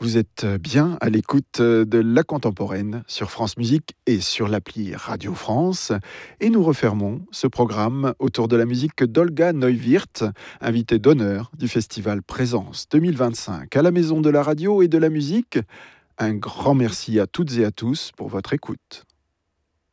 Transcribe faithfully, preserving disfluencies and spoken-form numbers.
Vous êtes bien à l'écoute de La Contemporaine sur France Musique et sur l'appli Radio France. Et nous refermons ce programme autour de la musique d'Olga Neuwirth, invitée d'honneur du Festival Présence deux mille vingt-cinq à la Maison de la Radio et de la Musique. Un grand merci à toutes et à tous pour votre écoute.